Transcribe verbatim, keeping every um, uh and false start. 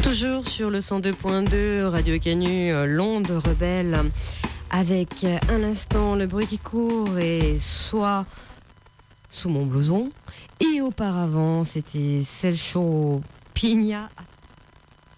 Toujours sur le cent deux point deux, Radio Canu, l'onde rebelle, avec un instant le bruit qui court et soit sous mon blouson. Et auparavant, c'était Selcho Pigna.